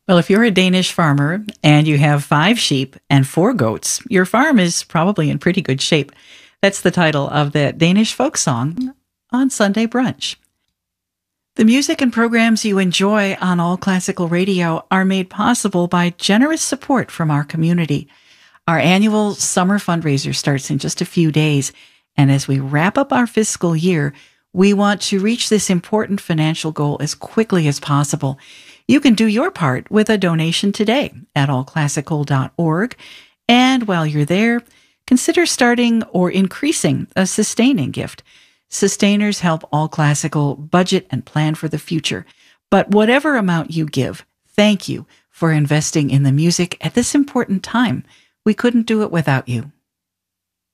Well, if you're a Danish farmer and you have 5 sheep and 4 goats, your farm is probably in pretty good shape. That's the title of that Danish folk song on Sunday Brunch. The music and programs you enjoy on All Classical Radio are made possible by generous support from our community. Our annual summer fundraiser starts in just a few days, and as we wrap up our fiscal year, we want to reach this important financial goal as quickly as possible. You can do your part with a donation today at allclassical.org, and while you're there, consider starting or increasing a sustaining gift. Sustainers help All Classical budget and plan for the future. But whatever amount you give, thank you for investing in the music at this important time. We couldn't do it without you.